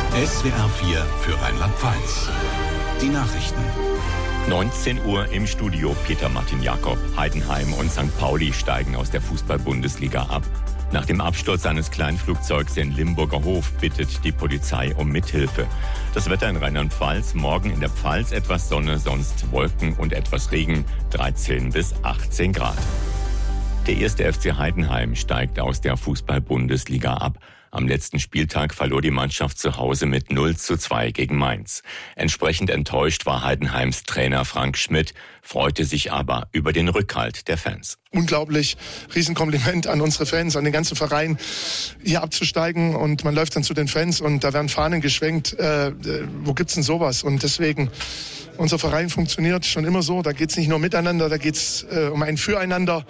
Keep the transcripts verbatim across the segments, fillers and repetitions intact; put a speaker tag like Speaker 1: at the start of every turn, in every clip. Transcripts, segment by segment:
Speaker 1: S W R vier für Rheinland-Pfalz. Die Nachrichten.
Speaker 2: neunzehn Uhr im Studio Peter Martin Jakob. Heidenheim und Sankt Pauli steigen aus der Fußball-Bundesliga ab. Nach dem Absturz eines Kleinflugzeugs in Limburger Hof bittet die Polizei um Mithilfe. Das Wetter in Rheinland-Pfalz, morgen in der Pfalz etwas Sonne, sonst Wolken und etwas Regen, dreizehn bis achtzehn Grad. Der erste F C Heidenheim steigt aus der Fußball-Bundesliga ab. Am letzten Spieltag verlor die Mannschaft zu Hause mit null zu zwei gegen Mainz. Entsprechend enttäuscht war Heidenheims Trainer Frank Schmidt, freute sich aber über den Rückhalt der Fans.
Speaker 3: Unglaublich, Riesenkompliment an unsere Fans, an den ganzen Verein, hier abzusteigen, und man läuft dann zu den Fans und da werden Fahnen geschwenkt. Äh, wo gibt's denn sowas? Und deswegen, unser Verein funktioniert schon immer so, da geht's nicht nur miteinander, da geht's äh, um ein Füreinander.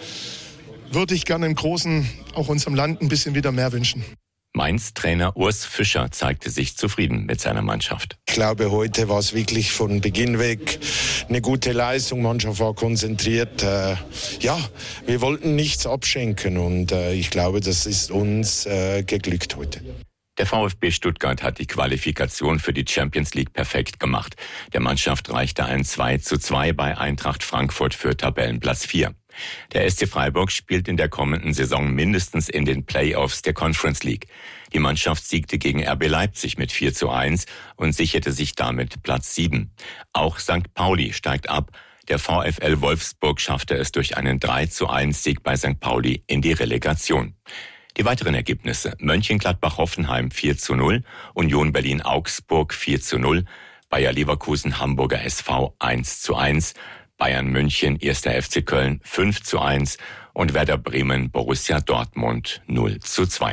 Speaker 3: Würde ich gerne im Großen, auch unserem Land, ein bisschen wieder mehr wünschen.
Speaker 2: Mainz-Trainer Urs Fischer zeigte sich zufrieden mit seiner Mannschaft.
Speaker 4: Ich glaube, heute war es wirklich von Beginn weg eine gute Leistung. Die Mannschaft war konzentriert. Äh, ja, wir wollten nichts abschenken und äh, ich glaube, das ist uns äh, geglückt heute.
Speaker 2: Der VfB Stuttgart hat die Qualifikation für die Champions League perfekt gemacht. Der Mannschaft reichte ein zwei zu zwei bei Eintracht Frankfurt für Tabellenplatz vier. Der S C Freiburg spielt in der kommenden Saison mindestens in den Playoffs der Conference League. Die Mannschaft siegte gegen R B Leipzig mit vier zu eins und sicherte sich damit Platz sieben. Auch Sankt Pauli steigt ab. Der VfL Wolfsburg schaffte es durch einen drei zu eins Sieg bei Sankt Pauli in die Relegation. Die weiteren Ergebnisse: Mönchengladbach-Hoffenheim vier zu null, Union Berlin-Augsburg vier zu null, Bayer Leverkusen-Hamburger S V eins zu eins, Bayern München, erster F C Köln fünf zu eins und Werder Bremen, Borussia Dortmund null zu zwei.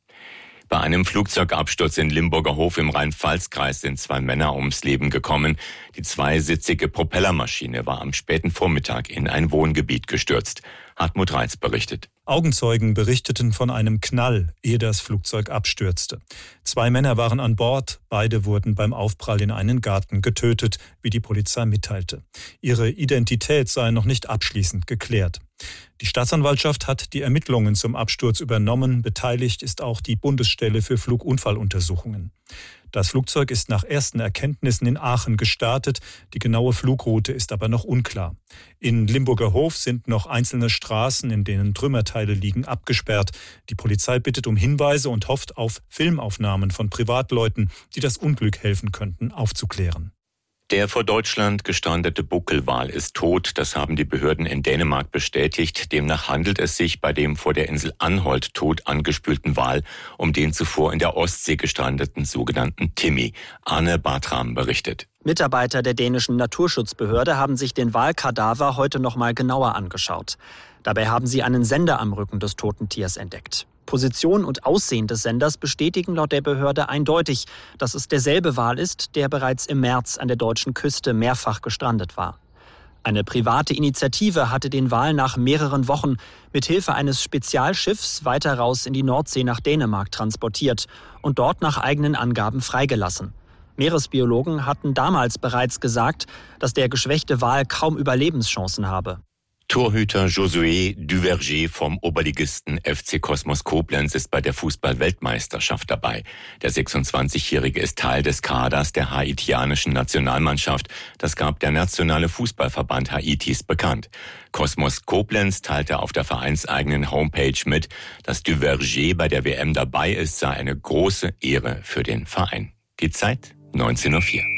Speaker 2: Bei einem Flugzeugabsturz in Limburger Hof im Rhein-Pfalz-Kreis sind zwei Männer ums Leben gekommen. Die zweisitzige Propellermaschine war am späten Vormittag in ein Wohngebiet gestürzt. Hartmut Reitz berichtet.
Speaker 5: Augenzeugen berichteten von einem Knall, ehe das Flugzeug abstürzte. Zwei Männer waren an Bord, beide wurden beim Aufprall in einen Garten getötet, wie die Polizei mitteilte. Ihre Identität sei noch nicht abschließend geklärt. Die Staatsanwaltschaft hat die Ermittlungen zum Absturz übernommen. Beteiligt ist auch die Bundesstelle für Flugunfalluntersuchungen. Das Flugzeug ist nach ersten Erkenntnissen in Aachen gestartet. Die genaue Flugroute ist aber noch unklar. In Limburger Hof sind noch einzelne Straßen, in denen Trümmerteile liegen, abgesperrt. Die Polizei bittet um Hinweise und hofft auf Filmaufnahmen von Privatleuten, die das Unglück helfen könnten, aufzuklären.
Speaker 2: Der vor Deutschland gestrandete Buckelwal ist tot, das haben die Behörden in Dänemark bestätigt. Demnach handelt es sich bei dem vor der Insel Anholt tot angespülten Wal um den zuvor in der Ostsee gestrandeten sogenannten Timmy. Arne Bartram berichtet.
Speaker 6: Mitarbeiter der dänischen Naturschutzbehörde haben sich den Walkadaver heute noch mal genauer angeschaut. Dabei haben sie einen Sender am Rücken des toten Tiers entdeckt. Position und Aussehen des Senders bestätigen laut der Behörde eindeutig, dass es derselbe Wal ist, der bereits im März an der deutschen Küste mehrfach gestrandet war. Eine private Initiative hatte den Wal nach mehreren Wochen mit Hilfe eines Spezialschiffs weiter raus in die Nordsee nach Dänemark transportiert und dort nach eigenen Angaben freigelassen. Meeresbiologen hatten damals bereits gesagt, dass der geschwächte Wal kaum Überlebenschancen habe.
Speaker 2: Torhüter Josué Duverger vom Oberligisten F C Kosmos Koblenz ist bei der Fußball-Weltmeisterschaft dabei. Der sechsundzwanzigjährige ist Teil des Kaders der haitianischen Nationalmannschaft. Das gab der Nationale Fußballverband Haitis bekannt. Kosmos Koblenz teilte auf der vereinseigenen Homepage mit, dass Duverger bei der W M dabei ist, sei eine große Ehre für den Verein. Die Zeit neunzehn Uhr vier.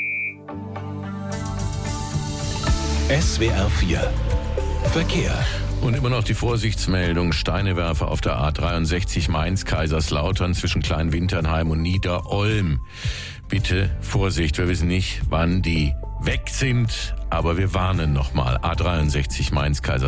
Speaker 1: S W R vier Verkehr.
Speaker 7: Und immer noch die Vorsichtsmeldung: Steinewerfer auf der A dreiundsechzig Mainz-Kaiserslautern zwischen Kleinwinternheim und Niederolm. Bitte Vorsicht, wir wissen nicht, wann die weg sind, aber wir warnen nochmal. A dreiundsechzig Mainz-Kaiserslautern.